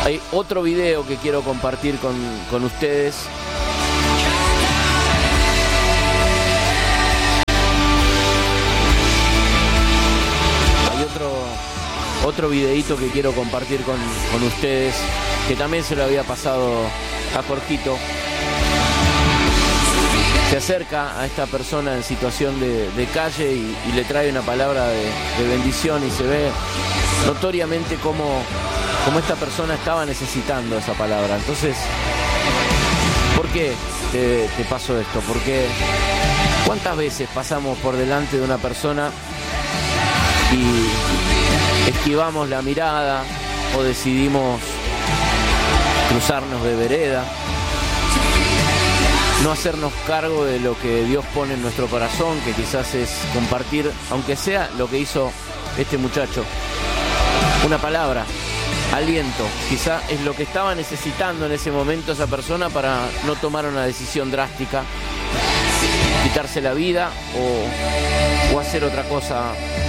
Hay otro video que quiero compartir con ustedes. Hay otro videíto que quiero compartir con ustedes, que también se lo había pasado a Jorgito. Se acerca a esta persona en situación de calle y le trae una palabra de bendición, y se ve notoriamente cómo esta persona estaba necesitando esa palabra. Entonces, ¿por qué te pasó esto? Porque ¿cuántas veces pasamos por delante de una persona y esquivamos la mirada o decidimos cruzarnos de vereda? No hacernos cargo de lo que Dios pone en nuestro corazón, que quizás es compartir, aunque sea lo que hizo este muchacho, una palabra, aliento. Quizá es lo que estaba necesitando en ese momento esa persona para no tomar una decisión drástica, quitarse la vida o hacer otra cosa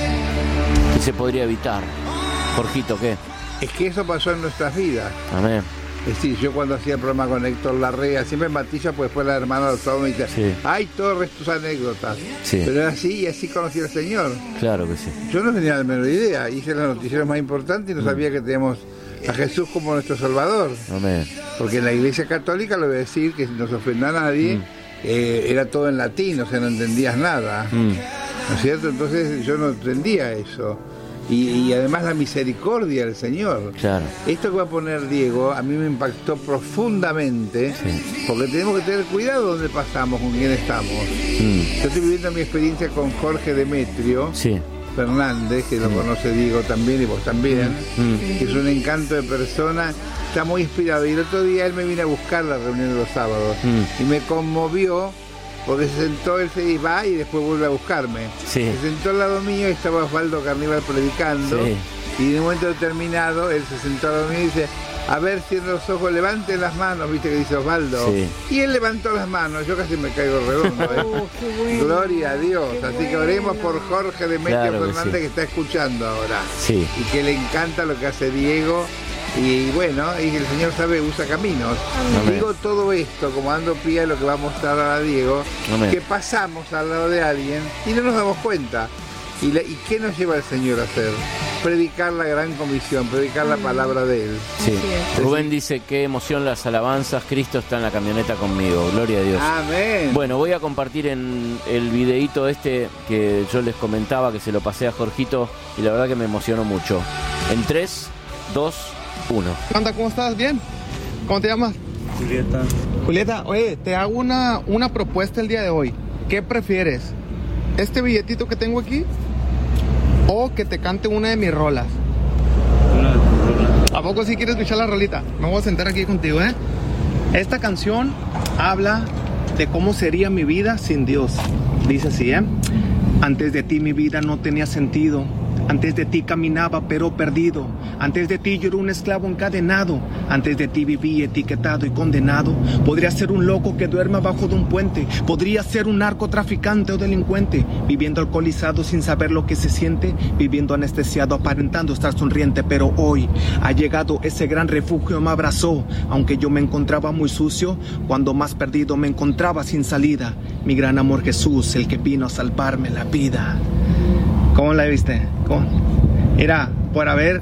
que se podría evitar. Jorgito, ¿qué? Es que eso pasó en nuestras vidas. Amén. Es decir, yo cuando hacía el programa con Héctor Larrea, siempre en Matilla, pues después la hermana del sábado me dice, sí, hay todas tus anécdotas. Sí. Pero era así, y así conocí al Señor. Claro que sí. Yo no tenía la menor idea, hice los noticieros más importantes y no sabía que teníamos a Jesús como nuestro Salvador. Amén. Porque en la Iglesia Católica, le voy a decir que no se ofenda a nadie, era todo en latín, o sea, no entendías nada. ¿No es cierto? Entonces yo no entendía eso. Y además la misericordia del Señor. Claro. Esto que va a poner Diego a mí me impactó profundamente, sí, porque tenemos que tener cuidado donde pasamos, con quién estamos. Yo estoy viviendo mi experiencia con Jorge Demetrio, sí, Fernández, que lo conoce Diego también y vos también, que es un encanto de persona, está muy inspirado. Y el otro día él me vino a buscar la reunión de los sábados y me conmovió. Porque se sentó, él se va y después vuelve a buscarme. Sí. Se sentó al lado mío y estaba Osvaldo Carníbal predicando. Sí. Y en un momento determinado, él se sentó al lado mío y dice, a ver, cierren los ojos, levanten las manos, viste que dice Osvaldo. Sí. Y él levantó las manos, yo casi me caigo redondo. Qué bueno. Gloria a Dios. Así que oremos por Jorge Demetrio Fernández, que está escuchando ahora. Sí. Y que le encanta lo que hace Diego. Y bueno, y el Señor sabe, usa caminos. Amén. Digo todo esto como dando pie a lo que va a mostrar ahora Diego. Amén. Que pasamos al lado de alguien y no nos damos cuenta. ¿Y qué nos lleva el Señor a hacer? Predicar la gran comisión, predicar la palabra de Él. Sí. Rubén dice, qué emoción las alabanzas, Cristo está en la camioneta conmigo, gloria a Dios. Amén. Bueno, voy a compartir en el videíto que yo les comentaba, que se lo pasé a Jorgito, y la verdad que me emocionó mucho. En 3, 2, 1. ¿Qué onda? ¿Cómo estás? ¿Bien? ¿Cómo te llamas? Julieta. Julieta, oye, te hago una propuesta el día de hoy. ¿Qué prefieres? ¿Este billetito que tengo aquí? ¿O que te cante una de mis rolas? Una de tus rolas. ¿A poco sí quieres escuchar la rolita? Me voy a sentar aquí contigo, ¿eh? Esta canción habla de cómo sería mi vida sin Dios. Dice así, ¿eh? Antes de ti mi vida no tenía sentido. Antes de ti caminaba pero perdido. Antes de ti yo era un esclavo encadenado. Antes de ti viví etiquetado y condenado. Podría ser un loco que duerme abajo de un puente. Podría ser un narcotraficante o delincuente, viviendo alcoholizado sin saber lo que se siente, viviendo anestesiado aparentando estar sonriente. Pero hoy ha llegado ese gran refugio, me abrazó. Aunque yo me encontraba muy sucio, cuando más perdido me encontraba sin salida. Mi gran amor Jesús, el que vino a salvarme la vida. ¿Cómo la viste? ¿Cómo? Mira, por haber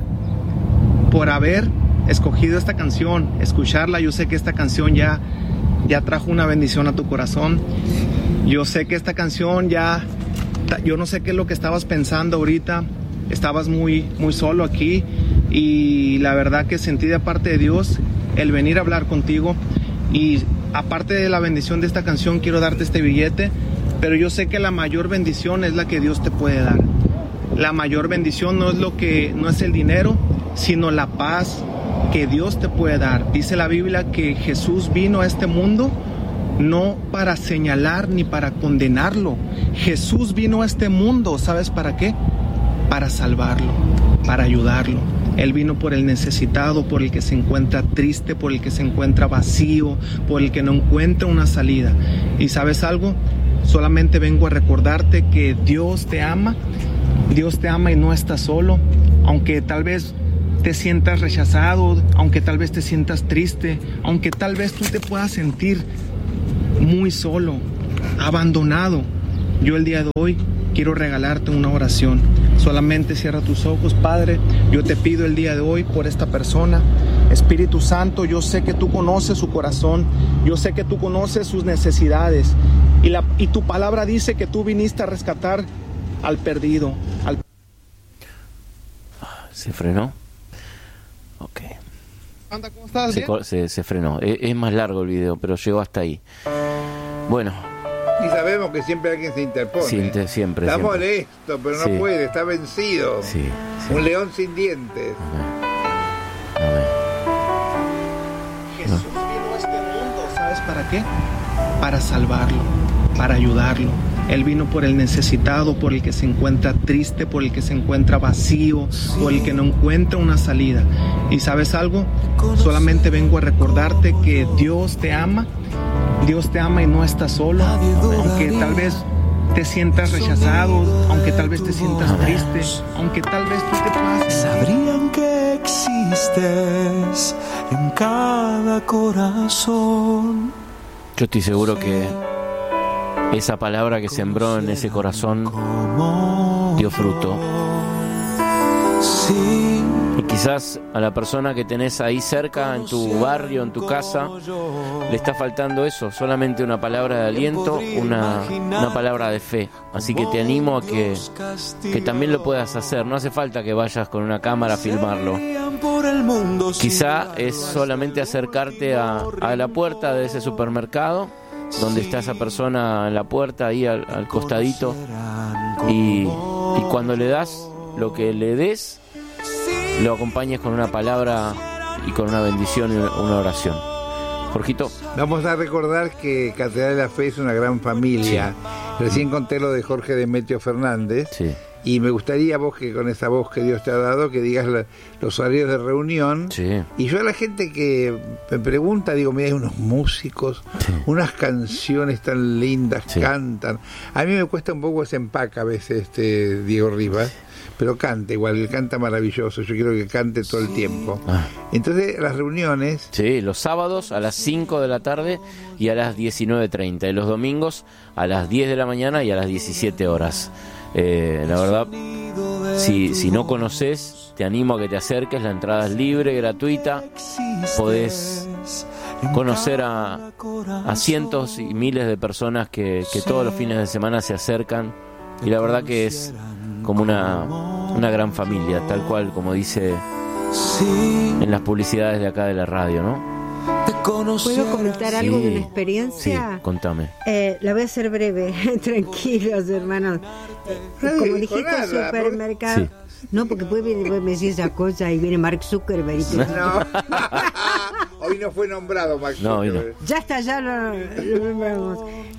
escogido esta canción, escucharla, yo sé que esta canción ya trajo una bendición a tu corazón. Yo sé que esta canción yo no sé qué es lo que estabas pensando ahorita. Estabas muy solo aquí y la verdad que sentí de parte de Dios el venir a hablar contigo. Y aparte de la bendición de esta canción, quiero darte este billete, pero yo sé que la mayor bendición es la que Dios te puede dar. La mayor bendición no es el dinero, sino la paz que Dios te puede dar. Dice la Biblia que Jesús vino a este mundo no para señalar ni para condenarlo. Jesús vino a este mundo, ¿sabes para qué? Para salvarlo, para ayudarlo. Él vino por el necesitado, por el que se encuentra triste, por el que se encuentra vacío, por el que no encuentra una salida. ¿Y sabes algo? Solamente vengo a recordarte que Dios te ama y no estás solo, aunque tal vez te sientas rechazado, aunque tal vez te sientas triste, aunque tal vez tú te puedas sentir muy solo, abandonado, yo el día de hoy quiero regalarte una oración. Solamente cierra tus ojos, Padre. Yo te pido el día de hoy por esta persona. Espíritu Santo, yo sé que tú conoces su corazón. Yo sé que tú conoces sus necesidades. Y tu palabra dice que tú viniste a rescatar al perdido. ¿Se frenó? Ok. Anda, ¿cómo estás? Se frenó. Es más largo el video, pero llegó hasta ahí. Bueno. Y sabemos que siempre alguien se interpone. Siempre. Está molesto, pero no puede, está vencido. Sí. Un león sin dientes. Amén. Jesús vino a este mundo, ¿sabes para qué? Para salvarlo, para ayudarlo. Él vino por el necesitado, por el que se encuentra triste, por el que se encuentra vacío, por el que no encuentra una salida. ¿Y sabes algo? Solamente vengo a recordarte que Dios te ama. Dios te ama y no estás solo, aunque tal vez te sientas rechazado, aunque tal vez te sientas triste, aunque tal vez tú te puedas... Sabrían que existes en cada corazón. Yo estoy seguro que esa palabra que sembró en ese corazón dio fruto. Y quizás a la persona que tenés ahí cerca, en tu barrio, en tu casa, le está faltando eso, solamente una palabra de aliento, una palabra de fe. Así que te animo a que también lo puedas hacer. No hace falta que vayas con una cámara a filmarlo. Quizá es solamente acercarte a la puerta de ese supermercado, donde está esa persona en la puerta, ahí al costadito, y cuando le das lo que le des, lo acompañes con una palabra y con una bendición y una oración. Jorgito. Vamos a recordar que Catedral de la Fe es una gran familia. Sí. Recién conté lo de Jorge Demetrio Fernández. Sí. Y me gustaría vos, que con esa voz que Dios te ha dado, que digas los horarios de reunión. Sí. Y yo a la gente que me pregunta, digo, mira, hay unos músicos, unas canciones tan lindas, cantan. A mí me cuesta un poco ese empaque a veces Diego Rivas, pero canta igual, él canta maravilloso. Yo quiero que cante todo el tiempo. Entonces, las reuniones... Sí, los sábados a las 5 de la tarde y a las 19:30. Y los domingos a las 10 de la mañana y a las 17 horas. La verdad, si no conoces, te animo a que te acerques. La entrada es libre, gratuita. Podés conocer a cientos y miles de personas que todos los fines de semana se acercan. Y la verdad que es como una gran familia, tal cual como dice en las publicidades de acá de la radio, ¿no? ¿Puedo comentar algo de una experiencia? Sí, contame. La voy a hacer breve, tranquilos, hermanos. Como dijiste, supermercado. Sí. No, porque puede decir esa cosa y viene Mark Zuckerberg. No. Hoy no fue nombrado Mark Zuckerberg. No. Ya está, ya lo nombramos.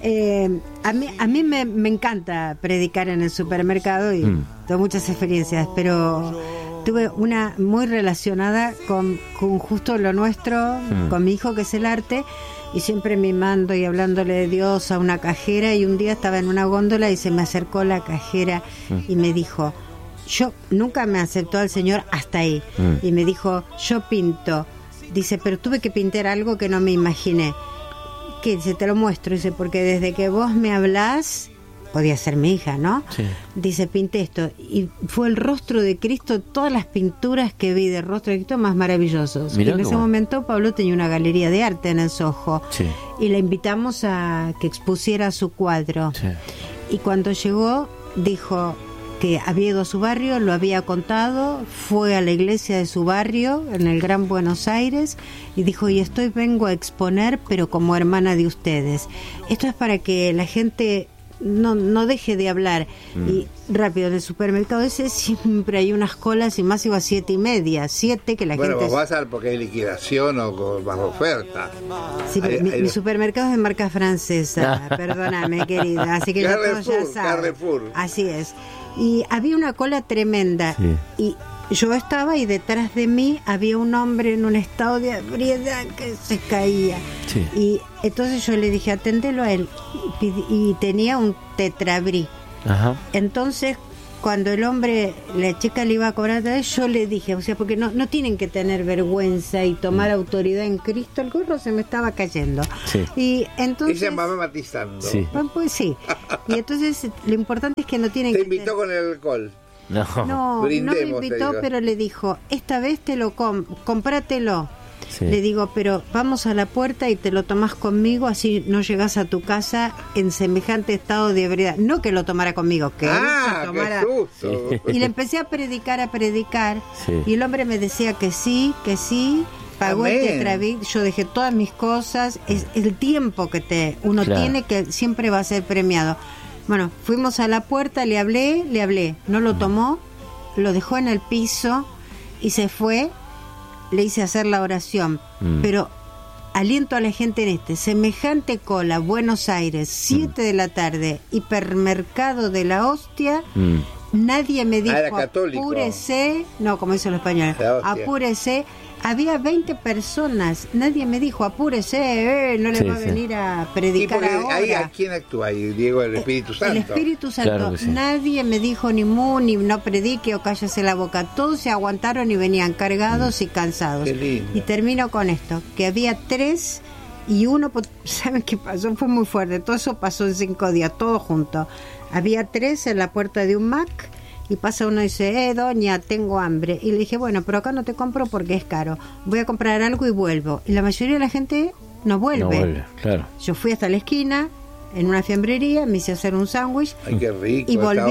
A mí me encanta predicar en el supermercado y tengo muchas experiencias, pero tuve una muy relacionada con justo lo nuestro, con mi hijo, que es el arte, y siempre mimando y hablándole de Dios a una cajera. Y un día estaba en una góndola y se me acercó la cajera y me dijo, yo nunca me aceptó al Señor hasta ahí, y me dijo, yo pinto. Dice, pero tuve que pintar algo que no me imaginé. ¿Qué? Dice, te lo muestro. Dice, porque desde que vos me hablás, podía ser mi hija, ¿no? Sí. Dice, pinté esto. Y fue el rostro de Cristo, todas las pinturas que vi del rostro de Cristo más maravillosos. Y en ese momento Pablo tenía una galería de arte en el Soho. Sí. Y le invitamos a que expusiera su cuadro. Sí. Y cuando llegó, dijo que había ido a su barrio, lo había contado, fue a la iglesia de su barrio en el Gran Buenos Aires y dijo, y vengo a exponer, pero como hermana de ustedes. Esto es para que la gente no deje de hablar. Y rápido, en el supermercado ese siempre hay unas colas, y más iba a 7:30, 7 que la gente... Bueno, vas a ver porque hay liquidación o bajo oferta. Sí, mi supermercado es de marca francesa, perdóname, querida, así que Carrefour, ya todos ya saben. Carrefour. Así es. Y había una cola tremenda, y yo estaba, y detrás de mí había un hombre en un estado de ebriedad que se caía. Sí. Y entonces yo le dije, atendelo a él, y tenía un tetrabrí. Ajá. Entonces, cuando el hombre, la chica le iba a cobrar, yo le dije, o sea, porque no tienen que tener vergüenza y tomar autoridad en Cristo, el gorro se me estaba cayendo. Sí. Y entonces... Ella va matizando. Sí. Pues sí. Y entonces lo importante es que no tienen ¿Te que... invitó con el alcohol? No me invitó, pero le dijo, esta vez te lo cómpratelo. Sí. Le digo, pero vamos a la puerta y te lo tomás conmigo, así no llegas a tu casa en semejante estado de ebriedad. No que lo tomara conmigo, que él se tomara. ¡Qué susto! Y le empecé a predicar, sí. Y el hombre me decía que sí, pagó el tetravic, yo dejé todas mis cosas. Es el tiempo que uno tiene, que siempre va a ser premiado. Bueno, fuimos a la puerta, le hablé, no lo tomó, lo dejó en el piso y se fue. Le hice hacer la oración, pero aliento a la gente en semejante cola, Buenos Aires, 7 de la tarde, hipermercado de la hostia, nadie me dijo, apúrese, no, como dicen los españoles, apúrese. Había 20 personas, nadie me dijo, apúrese, no le va a venir a predicar ahora. Ahí, ¿a quién actúa ahí, Diego? El Espíritu Santo. El Espíritu Santo. Claro sí. Nadie me dijo ni ni no predique o cállese la boca. Todos se aguantaron y venían cargados y cansados. Y termino con esto, que había 3 y uno, ¿saben qué pasó? Fue muy fuerte, todo eso pasó en 5 días, todo junto. Había 3 en la puerta de un Mac. Y pasa uno y dice, doña, tengo hambre. Y le dije, bueno, pero acá no te compro porque es caro. Voy a comprar algo y vuelvo. Y la mayoría de la gente no vuelve. Claro. Yo fui hasta la esquina, en una fiambrería, me hice hacer un sándwich. Ay, qué rico. Y volví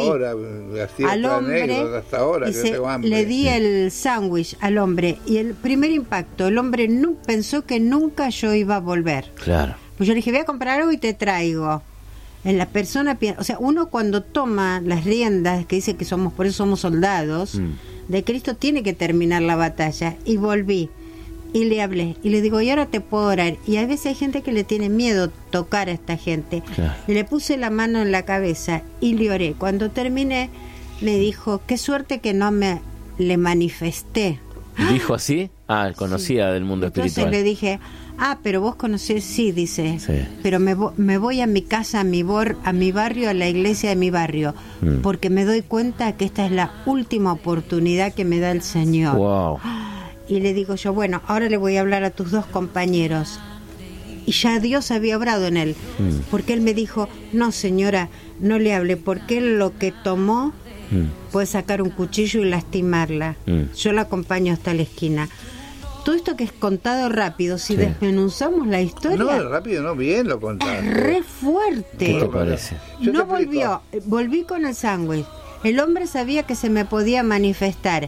al hombre, hasta ahora, le di el sándwich al hombre. Y el primer impacto, el hombre pensó que nunca yo iba a volver. Claro. Pues yo le dije, voy a comprar algo y te traigo. En la persona, o sea, uno cuando toma las riendas, que dice que por eso somos soldados de Cristo, tiene que terminar la batalla. Y volví y le hablé y le digo, y ahora te puedo orar. Y a veces hay gente que le tiene miedo tocar a esta gente. Claro. Y le puse la mano en la cabeza y le oré. Cuando terminé me dijo, qué suerte que no le manifesté. ¿Dijo así? Conocía del mundo espiritual. Entonces le dije, pero vos conocés, sí, dice, pero me voy a mi casa, a mi barrio, a la iglesia de mi barrio, porque me doy cuenta que esta es la última oportunidad que me da el Señor. Wow. Y le digo yo, bueno, ahora le voy a hablar a tus 2 compañeros. Y ya Dios había obrado en él, porque él me dijo, no señora, no le hable, porque él lo que tomó puede sacar un cuchillo y lastimarla. Yo la acompaño hasta la esquina. Todo esto que es contado rápido, si desmenuzamos la historia... No, rápido no, bien lo contaste. Es re fuerte. ¿Qué te parece? No volvió, volví con el sándwich. El hombre sabía que se me podía manifestar.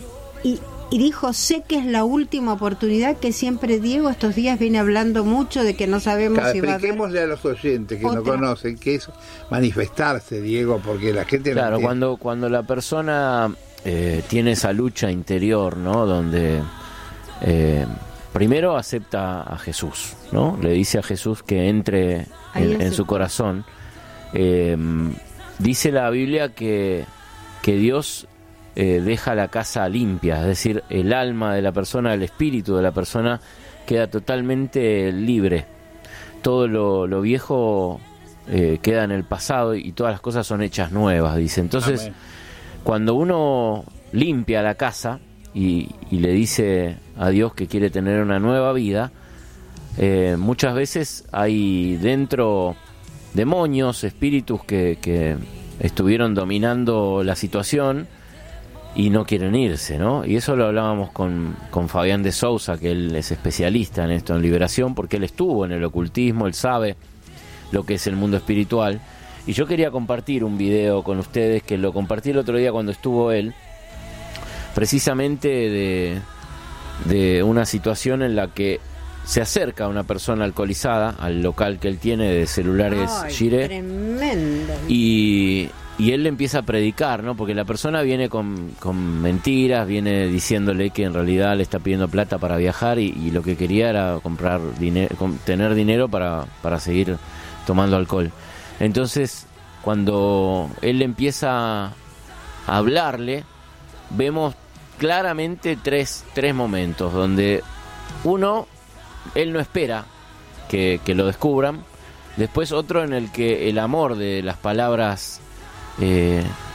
Y dijo, sé que es la última oportunidad, que siempre Diego estos días viene hablando mucho de que no sabemos si va a haber... Expliquémosle a los oyentes que no conocen qué es manifestarse, Diego, porque la gente no entiende. Cuando la persona tiene esa lucha interior, ¿no? Donde... primero acepta a Jesús, ¿no? Le dice a Jesús que entre en su corazón. Dice la Biblia que Dios deja la casa limpia, es decir, el alma de la persona, el espíritu de la persona queda totalmente libre. Todo lo viejo queda en el pasado y todas las cosas son hechas nuevas, dice. Entonces, amén. Cuando uno limpia la casa y le dice a Dios que quiere tener una nueva vida, muchas veces hay dentro demonios, espíritus que estuvieron dominando la situación y no quieren irse, ¿no? Y eso lo hablábamos con Fabián de Sousa, que él es especialista en esto, en liberación, porque él estuvo en el ocultismo, él sabe lo que es el mundo espiritual. Y yo quería compartir un video con ustedes, que lo compartí el otro día cuando estuvo él, precisamente de una situación en la que se acerca una persona alcoholizada al local que él tiene de celulares Gire. Tremendo. Y él le empieza a predicar, ¿no? Porque la persona viene con mentiras, viene diciéndole que en realidad le está pidiendo plata para viajar y lo que quería era comprar dinero, tener dinero para seguir tomando alcohol. Entonces, cuando él empieza a hablarle, vemos claramente tres momentos donde uno, él no espera que lo descubran. Después otro en el que el amor de las palabras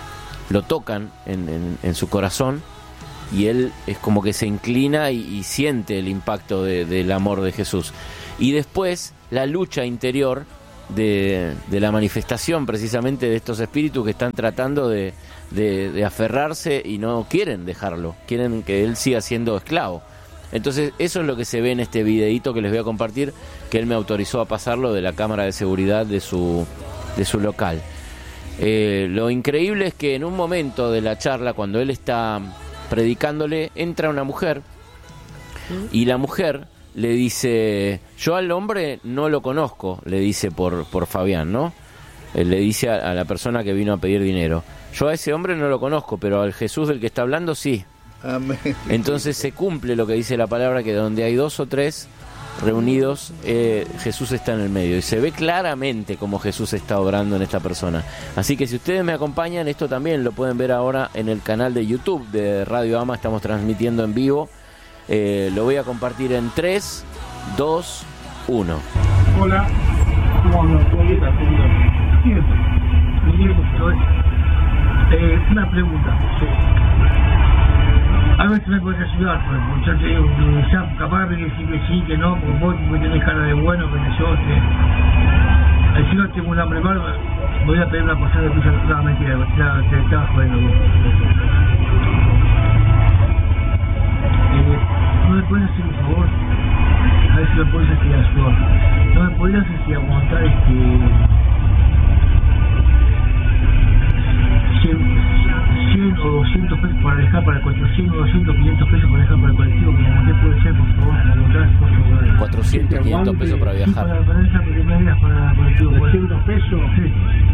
lo tocan en su corazón, y él es como que se inclina y siente el impacto del amor de Jesús. Y después la lucha interior de la manifestación precisamente de estos espíritus que están tratando de aferrarse y no quieren dejarlo, quieren que él siga siendo esclavo. Entonces eso es lo que se ve en este videíto que les voy a compartir, que él me autorizó a pasarlo de la cámara de seguridad de su local. Lo increíble es que en un momento de la charla, cuando él está predicándole, entra una mujer y la mujer le dice: yo al hombre no lo conozco, le dice por Fabián, ¿no? Le dice a la persona que vino a pedir dinero: yo a ese hombre no lo conozco, pero al Jesús del que está hablando sí. Amén. Entonces se cumple lo que dice la palabra, que donde hay 2 o 3 reunidos, Jesús está en el medio, y se ve claramente cómo Jesús está obrando en esta persona. Así que si ustedes me acompañan, esto también lo pueden ver ahora en el canal de YouTube de Radio Ama, estamos transmitiendo en vivo. Lo voy a compartir en 3, 2, 1. Hola, una pregunta. A ver si me puedes ayudar, porque yo te digo, ya capaz de decir que sí, que no, porque vos me tenés cara de bueno, que yo si no tengo un hambre bárbaro, voy a pedir una porción de pizza. No, mentira, te estaba jodiendo vos. ¿No me puedes hacer un favor? A ver si me puedes ayudar. ¿No me podrías aguantar 100 o 200 pesos para dejar para el colectivo? 100 o 200, 500 pesos para dejar para el colectivo, que ¿qué puede ser, por favor? 400, 500 pesos para viajar. Para esa pequeña para el colectivo. 200 pesos. Sí.